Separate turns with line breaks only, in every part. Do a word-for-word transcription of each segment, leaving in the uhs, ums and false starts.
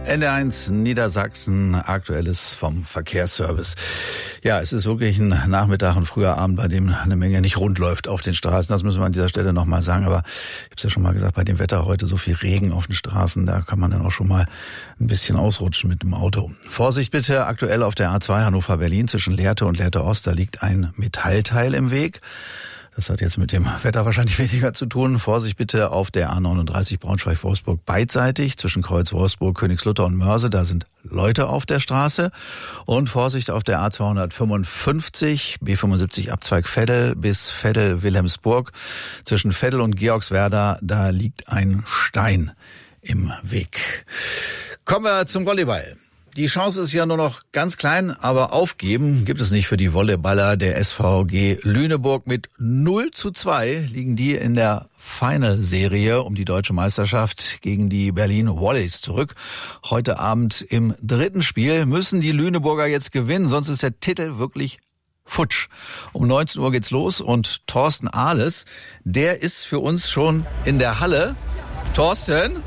N D R eins Niedersachsen, Aktuelles vom Verkehrsservice. Ja, es ist wirklich ein Nachmittag und früher Abend, bei dem eine Menge nicht rund läuft auf den Straßen. Das müssen wir an dieser Stelle nochmal sagen. Aber ich habe es ja schon mal gesagt, bei dem Wetter heute so viel Regen auf den Straßen, da kann man dann auch schon mal ein bisschen ausrutschen mit dem Auto. Vorsicht bitte, aktuell auf der A zwei Hannover-Berlin zwischen Lehrte und Lehrte Ost, da liegt ein Metallteil im Weg. Das hat jetzt mit dem Wetter wahrscheinlich weniger zu tun. Vorsicht bitte auf der A neununddreißig Braunschweig-Wolfsburg beidseitig zwischen Kreuz Wolfsburg, Königslutter und Mörse. Da sind Leute auf der Straße. Und Vorsicht auf der A zweihundertfünfundfünfzig, B fünfundsiebzig Abzweig Veddel bis Veddel-Wilhelmsburg. Zwischen Veddel und Georgswerda, da liegt ein Stein im Weg. Kommen wir zum Volleyball. Die Chance ist ja nur noch ganz klein, aber aufgeben gibt es nicht für die Volleyballer der S V G Lüneburg. Mit null zu zwei liegen die in der Final-Serie um die deutsche Meisterschaft gegen die Berlin Volleys zurück. Heute Abend im dritten Spiel müssen die Lüneburger jetzt gewinnen, sonst ist der Titel wirklich futsch. Um neunzehn Uhr geht's los und Thorsten Ahles, der ist für uns schon in der Halle. Thorsten?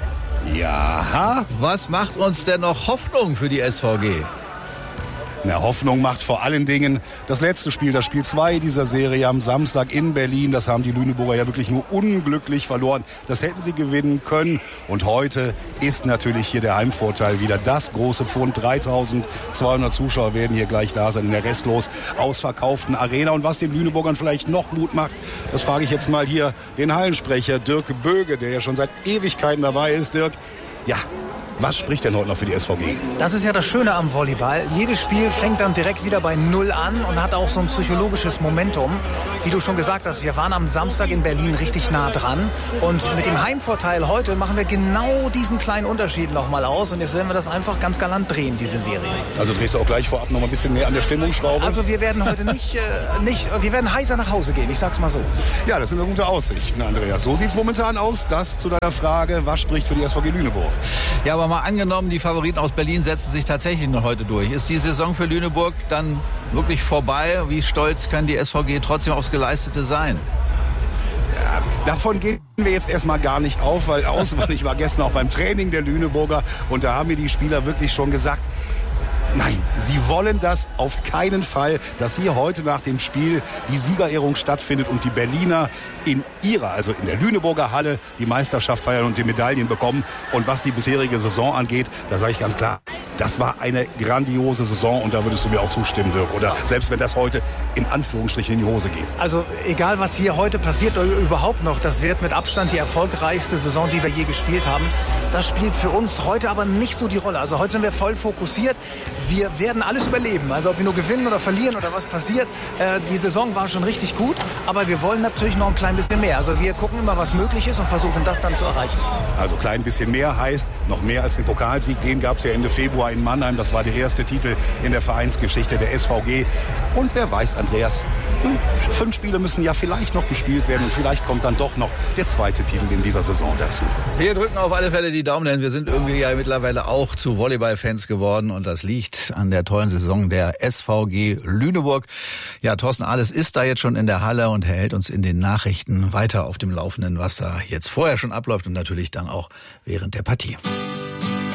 Ja.
Was macht uns denn noch Hoffnung für die S V G?
Na, Hoffnung macht vor allen Dingen das letzte Spiel, das Spiel zwei dieser Serie am Samstag in Berlin. Das haben die Lüneburger ja wirklich nur unglücklich verloren. Das hätten sie gewinnen können. Und heute ist natürlich hier der Heimvorteil wieder das große Pfund. dreitausendzweihundert Zuschauer werden hier gleich da sein in der restlos ausverkauften Arena. Und was den Lüneburgern vielleicht noch Mut macht, das frage ich jetzt mal hier den Hallensprecher Dirk Böge, der ja schon seit Ewigkeiten dabei ist. Dirk, ja, was spricht denn heute noch für die S V G?
Das ist ja das Schöne am Volleyball. Jedes Spiel fängt dann direkt wieder bei Null an und hat auch so ein psychologisches Momentum. Wie du schon gesagt hast, wir waren am Samstag in Berlin richtig nah dran. Und mit dem Heimvorteil heute machen wir genau diesen kleinen Unterschied nochmal aus. Und jetzt werden wir das einfach ganz galant drehen, diese Serie.
Also drehst du auch gleich vorab noch mal ein bisschen mehr an der Stimmungsschraube?
Also wir werden heute nicht, äh, nicht, wir werden heiser nach Hause gehen, ich sag's mal so.
Ja, das sind eine gute Aussichten, Andreas. So sieht's momentan aus. Das zu deiner Frage, was spricht für die S V G Lüneburg?
Ja, aber mal angenommen, die Favoriten aus Berlin setzen sich tatsächlich noch heute durch. Ist die Saison für Lüneburg dann wirklich vorbei? Wie stolz kann die S V G trotzdem aufs Geleistete sein?
Ja, davon gehen wir jetzt erstmal gar nicht auf, weil aus, ich war gestern auch beim Training der Lüneburger und da haben mir die Spieler wirklich schon gesagt, nein, sie wollen das auf keinen Fall, dass hier heute nach dem Spiel die Siegerehrung stattfindet und die Berliner in ihrer, also in der Lüneburger Halle, die Meisterschaft feiern und die Medaillen bekommen. Und was die bisherige Saison angeht, da sage ich ganz klar, das war eine grandiose Saison und da würdest du mir auch zustimmen, Dirk. Oder selbst wenn das heute in Anführungsstrichen in die Hose geht.
Also egal, was hier heute passiert oder überhaupt noch, das wird mit Abstand die erfolgreichste Saison, die wir je gespielt haben. Das spielt für uns heute aber nicht so die Rolle. Also heute sind wir voll fokussiert. Wir werden alles überleben. Also ob wir nur gewinnen oder verlieren oder was passiert. Äh, die Saison war schon richtig gut, aber wir wollen natürlich noch ein klein bisschen mehr. Also wir gucken immer, was möglich ist und versuchen das dann zu erreichen.
Also klein bisschen mehr heißt noch mehr als den Pokalsieg. Den gab es ja Ende Februar in Mannheim. Das war der erste Titel in der Vereinsgeschichte der S V G. Und wer weiß, Andreas, fünf Spiele müssen ja vielleicht noch gespielt werden und vielleicht kommt dann doch noch der zweite Titel in dieser Saison dazu.
Wir drücken auf alle Fälle die Daumen, denn wir sind irgendwie ja mittlerweile auch zu Volleyball-Fans geworden und das liegt an der tollen Saison der S V G Lüneburg. Ja, Thorsten Ahles ist da jetzt schon in der Halle und hält uns in den Nachrichten weiter auf dem Laufenden, was da jetzt vorher schon abläuft und natürlich dann auch während der Partie.